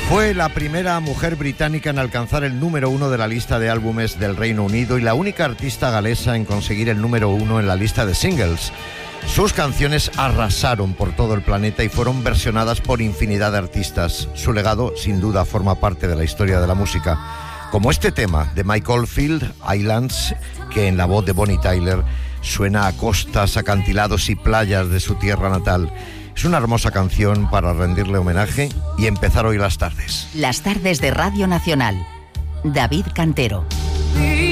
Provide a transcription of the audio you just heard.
Fue la primera mujer británica en alcanzar el número 1 de la lista de álbumes del Reino Unido y la única artista galesa en conseguir el número 1 en la lista de singles. Sus canciones arrasaron por todo el planeta y fueron versionadas por infinidad de artistas. Su legado, sin duda, forma parte de la historia de la música. Como este tema de Mike Oldfield, Islands, que en la voz de Bonnie Tyler suena a costas, acantilados y playas de su tierra natal. Es una hermosa canción para rendirle homenaje y empezar hoy las tardes. Las tardes de Radio Nacional. David Cantero.